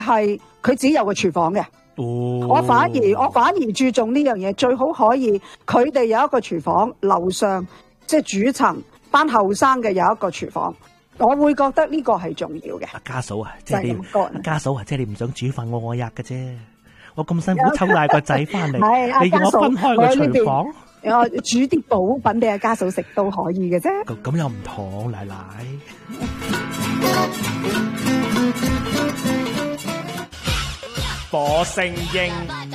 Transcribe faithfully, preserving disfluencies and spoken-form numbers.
係佢自己有個廚房嘅。 哦， 我反而我反而注重呢樣嘢，最好可以佢哋有一個廚房，樓上即係主層班後生嘅有一個廚房，我會覺得呢個係重要嘅。 阿家嫂啊，即係你就係咁講阿家嫂啊，即係你唔想煮飯我我吔嘅啫。我咁辛苦抽大個仔翻嚟， 係你叫我分開個廚房， 我煮啲補品俾阿家嫂食都可以嘅啫。 咁咁又唔同，奶奶。火星英。